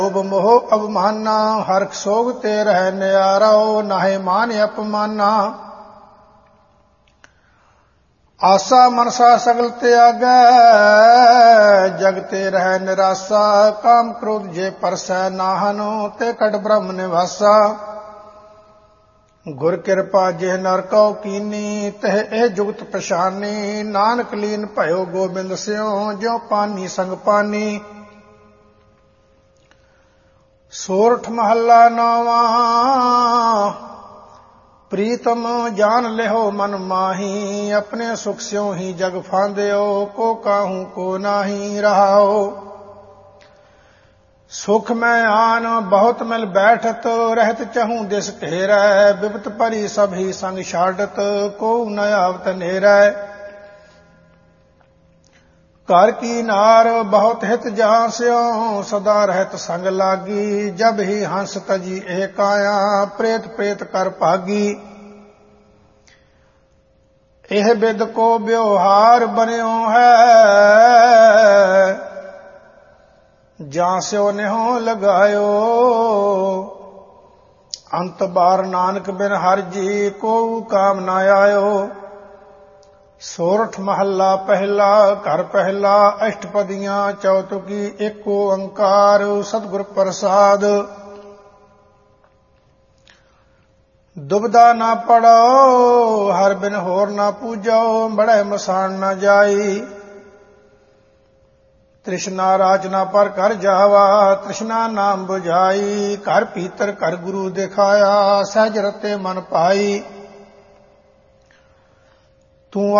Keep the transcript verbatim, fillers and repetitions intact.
ਲੋਭ ਮੋਹ ਅਭਮਾਨਾ, ਹਰਖ ਸੋਗ ਤੇ ਰਹਿ ਨਿਆਰੋ, ਨਾਹੇ ਮਾਨ ਅਪਮਾਨਾ। ਆਸਾ ਮਨਸਾ ਸਗਲ ਤਿਆਗੈ, ਜਗ ਤੇ ਰਹਿ ਨਿਰਾਸਾ। ਕਾਮ ਕ੍ਰੋਧ ਜੇ ਪਰਸੈ ਨਾਹਨੋ, ਤੇ ਕਟ ਬ੍ਰਹਮ ਨਿਵਾਸਾ। ਗੁਰ ਕਿਰਪਾ ਜਿਹ ਨਰ ਕਉ ਕੀਨੀ, ਤਹ ਇਹ ਜੁਗਤ ਪਛਾਨੀ। ਨਾਨਕ ਲੀਨ ਭਇਓ ਗੋਬਿੰਦ ਸਿਉ, ਜਿਉ ਪਾਨੀ ਸੰਗ ਪਾਨੀ। ਸੋਰਠ ਮਹੱਲਾ ਨੌਵਾਂ, ਪ੍ਰੀਤਮ ਜਾਨ ਲਿਹੋ ਮਨ ਮਾਹੀ। ਆਪਣੇ ਸੁਖ ਸਿਉ ਹੀ ਜਗ ਫਾਂਦਿਓ, ਕੋ ਕਾਹੂ ਕੋ ਨਾਹੀ ਰਹਾਓ। ਸੁਖ ਮੈਂ ਆਨ ਬਹੁਤ ਮਿਲ ਬੈਠਤ, ਰਹਿਤ ਚਹੂੰ ਦਿਸ ਘੇਰੈ। ਬਿਪਤ ਭਰੀ ਸਭ ਹੀ ਸੰਗ ਛਾਡਤ, ਕੋ ਨ ਆਵਤ ਨੇਰੈ। ਘਰ ਕੀ ਨਾਰ ਬਹੁਤ ਹਿਤ ਜਹਾਂ ਸਿਉ, ਸਦਾ ਰਹਿਤ ਸੰਗ ਲਾਗੀ। ਜਬ ਹੀ ਹੰਸ ਤਜੀ ਇਹ ਕਾਇਆ, ਪ੍ਰੇਤ ਪ੍ਰੇਤ ਕਰ ਭਾਗੀ। ਇਹ ਬਿਦ ਕੋ ਵਿਵਹਾਰ ਬਨਿਓ ਹੈ, ਜਾਂ ਸਿਓ ਨਿਹੋ ਲਗਾਇਓ। ਅੰਤ ਬਾਰ ਨਾਨਕ ਬਿਨ ਹਰਿ ਜੀ, ਕੋ ਕਾਮ ਨਾ ਆਇਓ। ਸੋਰਠ ਮਹੱਲਾ ਪਹਿਲਾ, ਘਰ ਪਹਿਲਾ। ਅਸ਼ਟਪਦੀਆਂ ਚੌਤੁਕੀ, ਏਕ ਓੰਕਾਰ ਸਤਿਗੁਰ ਪ੍ਰਸਾਦ। ਦੁਬਦਾ ਨਾ ਪੜੋ, ਹਰ ਬਿਨ ਹੋਰ ਨਾ ਪੂਜੋ। ਬੜੈ ਮਸਾਨ ਨਾ ਜਾਈ, ਤ੍ਰਿਸ਼ਨਾ ਰਾਚਨਾ ਪਰ ਕਰ ਜਾਵਾ। ਤ੍ਰਿਸ਼ਨਾ ਨਾਮ ਬੁਝਾਈ, ਘਰ ਭੀਤਰ ਘਰ ਗੁਰੂ ਦਿਖਾਇਆ। ਸਹਿਜ ਰਤੇ ਮਨ ਪਾਈ, ਤੂੰ